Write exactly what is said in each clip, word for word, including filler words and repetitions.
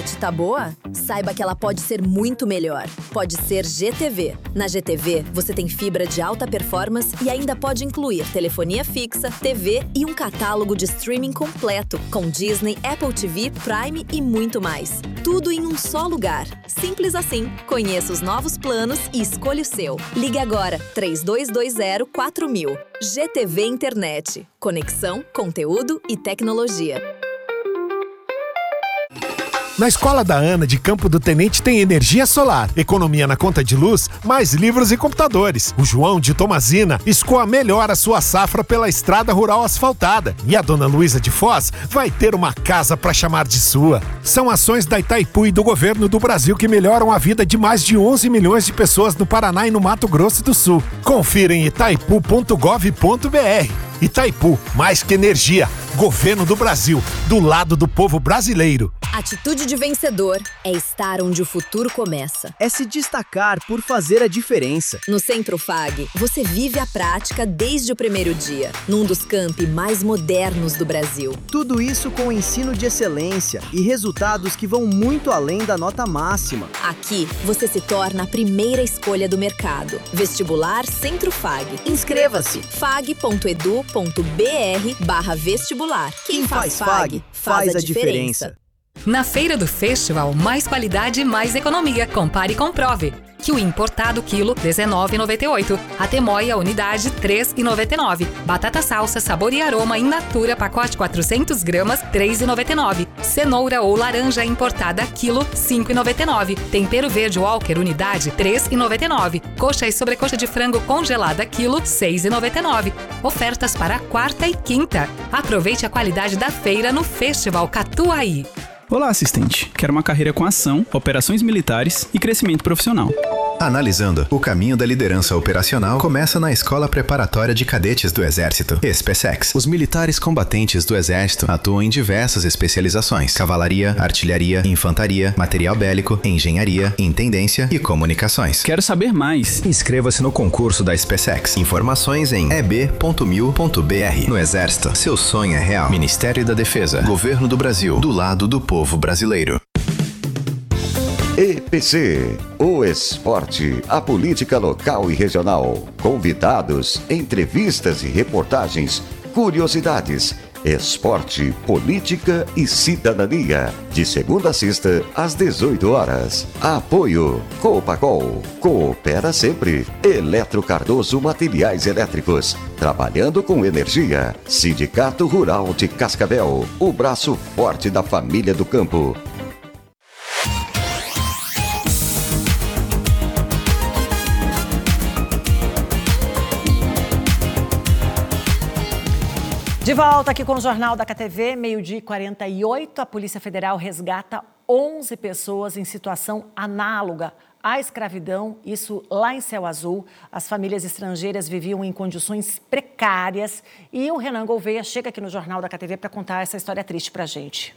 internet tá boa? Saiba que ela pode ser muito melhor. Pode ser G T V. Na G T V, você tem fibra de alta performance e ainda pode incluir telefonia fixa, T V e um catálogo de streaming completo, com Disney, Apple T V, Prime e muito mais. Tudo em um só lugar. Simples assim. Conheça os novos planos e escolha o seu. Ligue agora, três dois dois zero, quatro mil. G T V Internet. Conexão, conteúdo e tecnologia. Na escola da Ana, de Campo do Tenente, tem energia solar, economia na conta de luz, mais livros e computadores. O João, de Tomazina, escoa melhor a sua safra pela estrada rural asfaltada. E a dona Luísa de Foz vai ter uma casa para chamar de sua. São ações da Itaipu e do governo do Brasil que melhoram a vida de mais de onze milhões de pessoas no Paraná e no Mato Grosso do Sul. Confira em itaipu ponto gov ponto br. Itaipu, mais que energia. Governo do Brasil, do lado do povo brasileiro. Atitude de vencedor é estar onde o futuro começa. É se destacar por fazer a diferença. No Centro F A G, você vive a prática desde o primeiro dia, num dos campi mais modernos do Brasil. Tudo isso com ensino de excelência e resultados que vão muito além da nota máxima. Aqui, você se torna a primeira escolha do mercado. Vestibular Centro F A G. Inscreva-se. fag ponto edu ponto br barra vestibular. Quem faz F A G, faz a diferença. Na Feira do Festival, mais qualidade, mais economia. Compare e comprove. Kiwi importado quilo dezenove reais e noventa e oito centavos. A Temoia unidade três reais e noventa e nove centavos. Batata salsa sabor e aroma in natura pacote quatrocentas gramas três reais e noventa e nove centavos. Cenoura ou laranja importada quilo cinco reais e noventa e nove centavos. Tempero verde Walker unidade três reais e noventa e nove centavos. Coxa e sobrecoxa de frango congelada quilo seis reais e noventa e nove centavos. Ofertas para quarta e quinta. Aproveite a qualidade da feira no Festival Catuaí. Olá, assistente. Quero uma carreira com ação, operações militares e crescimento profissional. Analisando, o caminho da liderança operacional começa na Escola Preparatória de Cadetes do Exército, SpaceX. Os militares combatentes do Exército atuam em diversas especializações: cavalaria, artilharia, infantaria, material bélico, engenharia, intendência e comunicações. Quero saber mais. Inscreva-se no concurso da SpaceX. Informações em e b ponto mil ponto b r. No Exército, seu sonho é real. Ministério da Defesa, Governo do Brasil, do lado do povo brasileiro. E P C, o esporte, a política local e regional, convidados, entrevistas e reportagens, curiosidades, esporte, política e cidadania, de segunda a sexta às dezoito horas. Apoio Copacol, coopera sempre. Eletro Cardoso Materiais Elétricos, trabalhando com energia. Sindicato Rural de Cascavel, o braço forte da família do campo. De volta aqui com o Jornal da K T V, meio-dia e quarenta e oito, a Polícia Federal resgata onze pessoas em situação análoga à escravidão, isso lá em Céu Azul. As famílias estrangeiras viviam em condições precárias e o Renan Gouveia chega aqui no Jornal da K T V para contar essa história triste para a gente.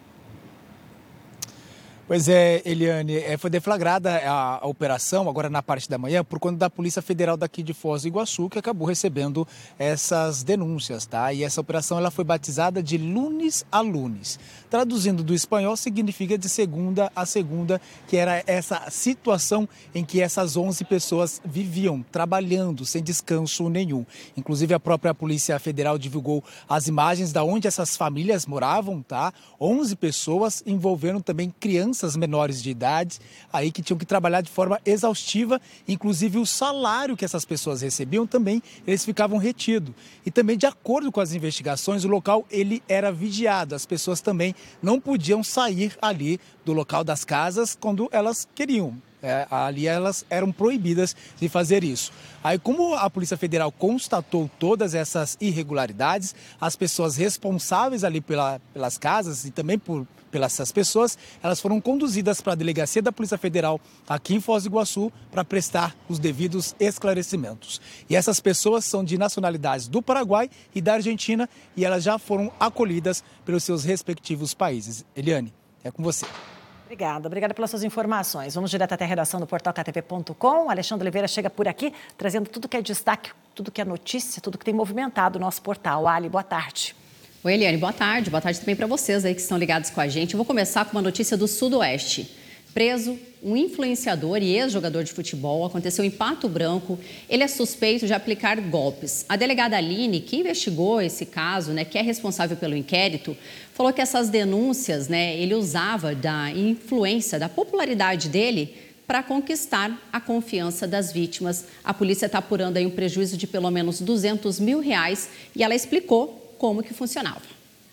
Pois é, Eliane, é, foi deflagrada a, a operação, agora na parte da manhã, por conta da Polícia Federal daqui de Foz do Iguaçu, que acabou recebendo essas denúncias, tá? E essa operação ela foi batizada de Lunes a Lunes. Traduzindo do espanhol, significa de segunda a segunda, que era essa situação em que essas onze pessoas viviam, trabalhando, sem descanso nenhum. Inclusive, a própria Polícia Federal divulgou as imagens de onde essas famílias moravam, tá? onze pessoas, envolvendo também crianças menores de idade, aí que tinham que trabalhar de forma exaustiva, inclusive o salário que essas pessoas recebiam também, eles ficavam retidos. E também, de acordo com as investigações, o local ele era vigiado, as pessoas também não podiam sair ali do local das casas quando elas queriam. É, ali elas eram proibidas de fazer isso. Aí, como a Polícia Federal constatou todas essas irregularidades, as pessoas responsáveis ali pela, pelas casas e também por, pelas essas pessoas, elas foram conduzidas para a delegacia da Polícia Federal aqui em Foz do Iguaçu para prestar os devidos esclarecimentos. E essas pessoas são de nacionalidades do Paraguai e da Argentina e elas já foram acolhidas pelos seus respectivos países. Eliane, é com você. Obrigada, obrigada pelas suas informações. Vamos direto até a redação do portal K T V ponto com. Alexandre Oliveira chega por aqui, trazendo tudo que é destaque, tudo que é notícia, tudo que tem movimentado o nosso portal. Ali, boa tarde. Oi, Eliane, boa tarde. Boa tarde também para vocês aí que estão ligados com a gente. Eu vou começar com uma notícia do Sudoeste. Preso um influenciador e ex-jogador de futebol, aconteceu em Pato Branco. Ele é suspeito de aplicar golpes. A delegada Aline, que investigou esse caso, né, que é responsável pelo inquérito, falou que essas denúncias, né, ele usava da influência, da popularidade dele para conquistar a confiança das vítimas. A polícia está apurando aí um prejuízo de pelo menos duzentos mil reais e ela explicou como que funcionava.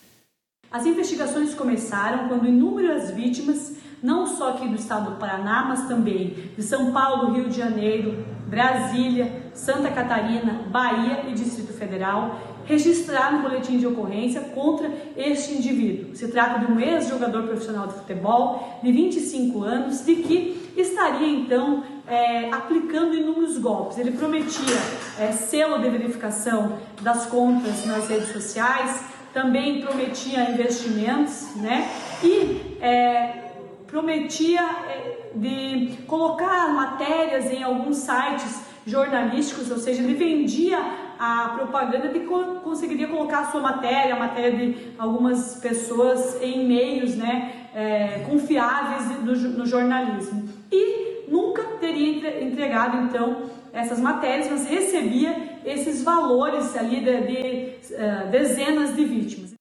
As investigações começaram quando inúmeras vítimas, não só aqui do estado do Paraná, mas também de São Paulo, Rio de Janeiro, Brasília, Santa Catarina, Bahia e Distrito Federal, registraram um boletim de ocorrência contra este indivíduo. Se trata de um ex-jogador profissional de futebol de vinte e cinco anos, de que estaria então é, aplicando inúmeros golpes. Ele prometia é, selo de verificação das contas nas redes sociais, também prometia investimentos, né? E é, prometia é, de colocar matérias em alguns sites jornalísticos, ou seja, ele vendia a propaganda de que conseguiria colocar a sua matéria, a matéria de algumas pessoas em meios, né, é, confiáveis do, no jornalismo. E nunca teria entregado, então, essas matérias, mas recebia esses valores ali de, de uh, dezenas de vítimas.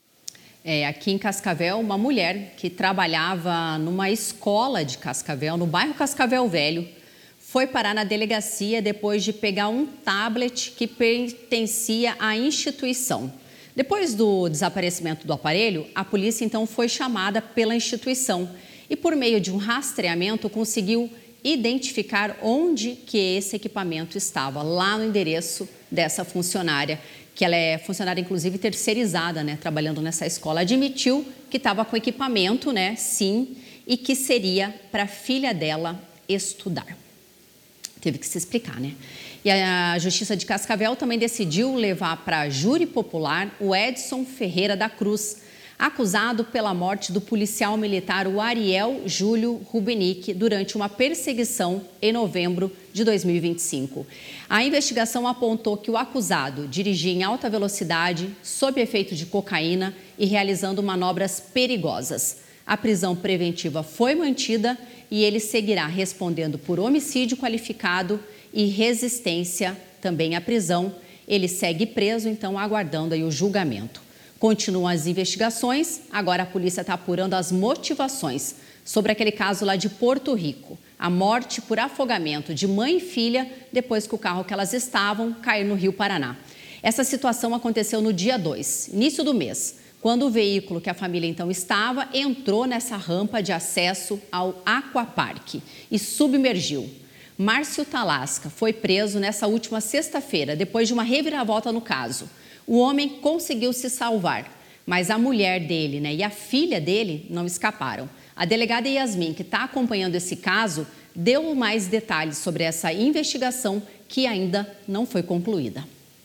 É, aqui em Cascavel, uma mulher que trabalhava numa escola de Cascavel, no bairro Cascavel Velho, foi parar na delegacia depois de pegar um tablet que pertencia à instituição. Depois do desaparecimento do aparelho, a polícia então foi chamada pela instituição e, por meio de um rastreamento, conseguiu identificar onde que esse equipamento estava, lá no endereço dessa funcionária, que ela é funcionária, inclusive, terceirizada, né, trabalhando nessa escola. Admitiu que estava com equipamento, né, sim, e que seria para a filha dela estudar. Teve que se explicar, né? E a Justiça de Cascavel também decidiu levar para júri popular o Edson Ferreira da Cruz, acusado pela morte do policial militar o Ariel Júlio Rubenick durante uma perseguição em novembro de dois mil e vinte e cinco. A investigação apontou que o acusado dirigia em alta velocidade, sob efeito de cocaína e realizando manobras perigosas. A prisão preventiva foi mantida e ele seguirá respondendo por homicídio qualificado e resistência também à prisão. Ele segue preso, então, aguardando aí o julgamento. Continuam as investigações, agora a polícia está apurando as motivações sobre aquele caso lá de Porto Rico. A morte por afogamento de mãe e filha depois que o carro que elas estavam caiu no Rio Paraná. Essa situação aconteceu no dia dois, início do mês, quando o veículo que a família então estava entrou nessa rampa de acesso ao Aquapark e submergiu. Márcio Talasca foi preso nessa última sexta-feira, depois de uma reviravolta no caso. O homem conseguiu se salvar, mas a mulher dele, né, e a filha dele não escaparam. A delegada Yasmin, que está acompanhando esse caso, deu mais detalhes sobre essa investigação que ainda não foi concluída.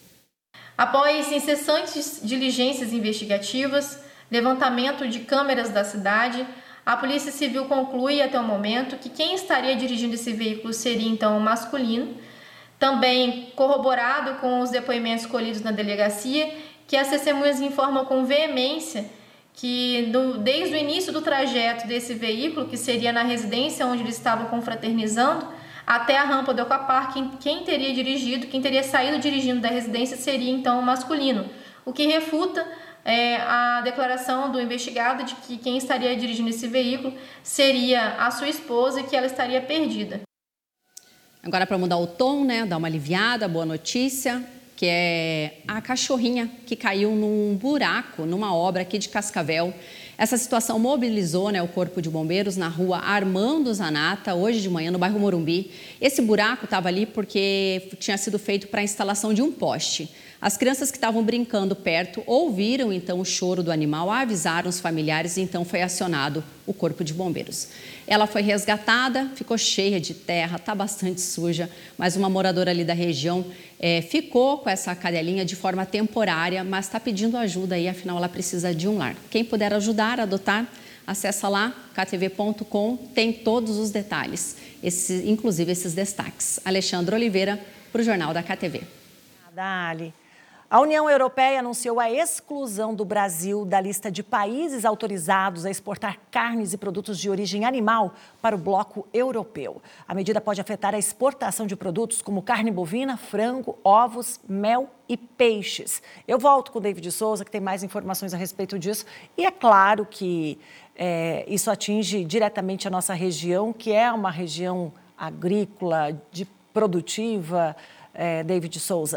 Após incessantes diligências investigativas, levantamento de câmeras da cidade, a Polícia Civil conclui até o momento que quem estaria dirigindo esse veículo seria então masculino, também corroborado com os depoimentos colhidos na delegacia, que as testemunhas informam com veemência que do, desde o início do trajeto desse veículo, que seria na residência onde eles estavam confraternizando, até a rampa do Aquapark, quem teria dirigido, quem teria saído dirigindo da residência seria então masculino, o que refuta é, a declaração do investigado de que quem estaria dirigindo esse veículo seria a sua esposa e que ela estaria perdida. Agora, para mudar o tom, né, dar uma aliviada, boa notícia, que é a cachorrinha que caiu num buraco, numa obra aqui de Cascavel. Essa situação mobilizou, né, o Corpo de Bombeiros na rua Armando Zanata, hoje de manhã, no bairro Morumbi. Esse buraco estava ali porque tinha sido feito para a instalação de um poste. As crianças que estavam brincando perto ouviram, então, o choro do animal, avisaram os familiares e, então, foi acionado o Corpo de Bombeiros. Ela foi resgatada, ficou cheia de terra, está bastante suja, mas uma moradora ali da região é, ficou com essa cadelinha de forma temporária, mas está pedindo ajuda aí, afinal, ela precisa de um lar. Quem puder ajudar a adotar, acessa lá, k t v ponto com, tem todos os detalhes, esse, inclusive esses destaques. Alexandre Oliveira, para o Jornal da K T V. Dali. A União Europeia anunciou a exclusão do Brasil da lista de países autorizados a exportar carnes e produtos de origem animal para o bloco europeu. A medida pode afetar a exportação de produtos como carne bovina, frango, ovos, mel e peixes. Eu volto com o David Souza, que tem mais informações a respeito disso. E é claro que é, isso atinge diretamente a nossa região, que é uma região agrícola, de produtiva, é, David Souza.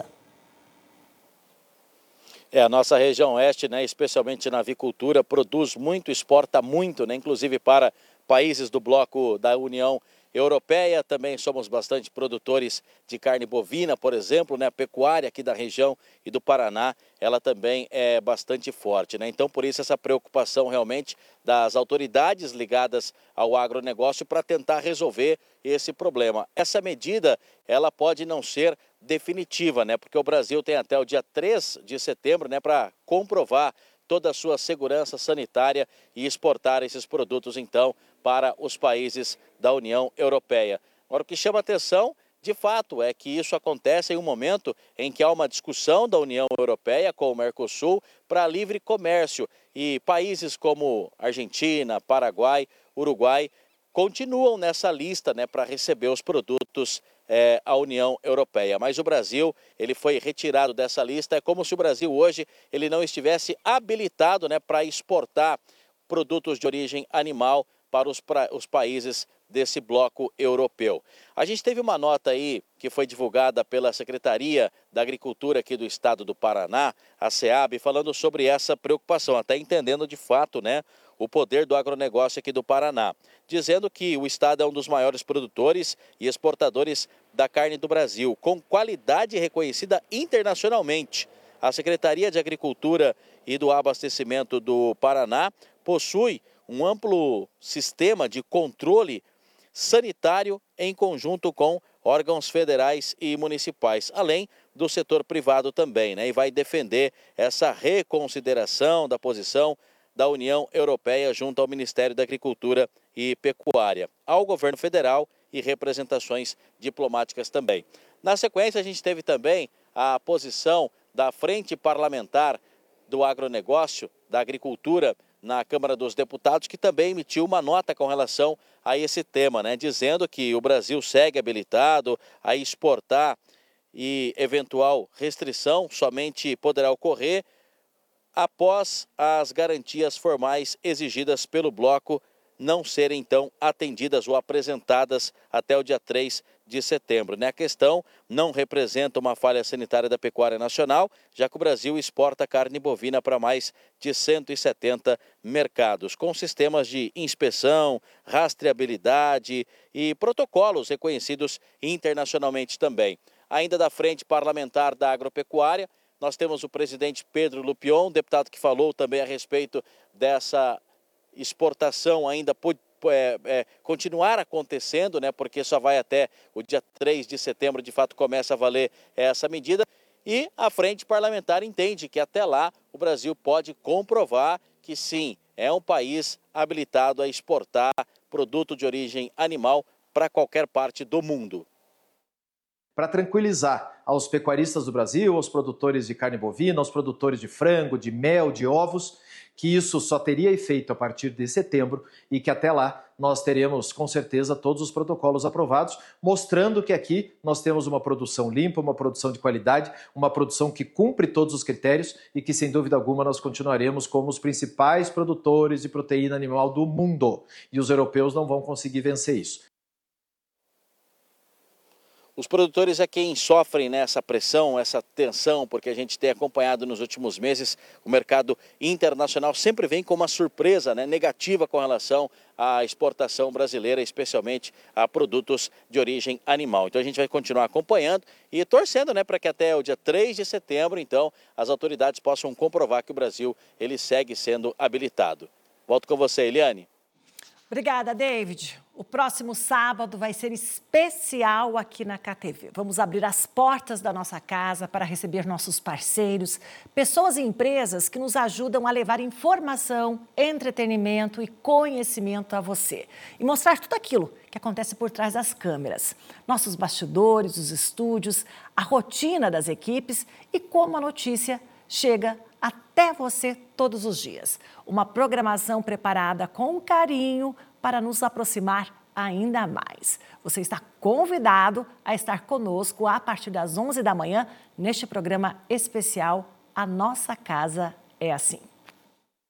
É, a nossa região oeste, né, especialmente na avicultura, produz muito, exporta muito, né, inclusive para países do bloco da União Europeia. Também somos bastante produtores de carne bovina, por exemplo, né, a pecuária aqui da região e do Paraná, ela também é bastante forte, né? Então, por isso, essa preocupação realmente das autoridades ligadas ao agronegócio para tentar resolver esse problema. Essa medida, ela pode não ser definitiva, né? Porque o Brasil tem até o dia três de setembro, né, para comprovar toda a sua segurança sanitária e exportar esses produtos, então, para os países da União Europeia. Agora, o que chama atenção, de fato, é que isso acontece em um momento em que há uma discussão da União Europeia com o Mercosul para livre comércio e países como Argentina, Paraguai, Uruguai continuam nessa lista, né, para receber os produtos É, a União Europeia. Mas o Brasil, ele foi retirado dessa lista. É como se o Brasil hoje ele não estivesse habilitado, né, para exportar produtos de origem animal para os, pra, os países desse bloco europeu. A gente teve uma nota aí que foi divulgada pela Secretaria da Agricultura aqui do estado do Paraná, a SEAB, falando sobre essa preocupação, até entendendo de fato, né, o poder do agronegócio aqui do Paraná, dizendo que o estado é um dos maiores produtores e exportadores da carne do Brasil, com qualidade reconhecida internacionalmente. A Secretaria de Agricultura e do Abastecimento do Paraná possui um amplo sistema de controle sanitário em conjunto com órgãos federais e municipais, além do setor privado também, né? E vai defender essa reconsideração da posição da União Europeia junto ao Ministério da Agricultura e Pecuária, ao governo federal e representações diplomáticas também. Na sequência, a gente teve também a posição da Frente Parlamentar do Agronegócio, da Agricultura, na Câmara dos Deputados, que também emitiu uma nota com relação a esse tema, né, dizendo que o Brasil segue habilitado a exportar e eventual restrição somente poderá ocorrer após as garantias formais exigidas pelo bloco não serem, então, atendidas ou apresentadas até o dia três de setembro. Né? A questão não representa uma falha sanitária da pecuária nacional, já que o Brasil exporta carne bovina para mais de cento e setenta mercados, com sistemas de inspeção, rastreabilidade e protocolos reconhecidos internacionalmente também. Ainda da Frente Parlamentar da Agropecuária, nós temos o presidente Pedro Lupion, deputado que falou também a respeito dessa exportação ainda pode, é, é, continuar acontecendo, né, porque só vai até o dia três de setembro, de fato começa a valer essa medida. E a Frente Parlamentar entende que até lá o Brasil pode comprovar que sim, é um país habilitado a exportar produto de origem animal para qualquer parte do mundo. Para tranquilizar aos pecuaristas do Brasil, aos produtores de carne bovina, aos produtores de frango, de mel, de ovos, que isso só teria efeito a partir de setembro e que até lá nós teremos com certeza todos os protocolos aprovados, mostrando que aqui nós temos uma produção limpa, uma produção de qualidade, uma produção que cumpre todos os critérios e que sem dúvida alguma nós continuaremos como os principais produtores de proteína animal do mundo. E os europeus não vão conseguir vencer isso. Os produtores é quem sofrem nessa pressão, essa tensão, porque a gente tem acompanhado nos últimos meses o mercado internacional sempre vem com uma surpresa, né, negativa com relação à exportação brasileira, especialmente a produtos de origem animal. Então a gente vai continuar acompanhando e torcendo, né, para que até o dia três de setembro, então, as autoridades possam comprovar que o Brasil ele segue sendo habilitado. Volto com você, Eliane. Obrigada, David. O próximo sábado vai ser especial aqui na K T V. Vamos abrir as portas da nossa casa para receber nossos parceiros, pessoas e empresas que nos ajudam a levar informação, entretenimento e conhecimento a você. E mostrar tudo aquilo que acontece por trás das câmeras. Nossos bastidores, os estúdios, a rotina das equipes e como a notícia chega até você todos os dias. Uma programação preparada com carinho para nos aproximar ainda mais. Você está convidado a estar conosco a partir das onze da manhã neste programa especial A Nossa Casa é Assim.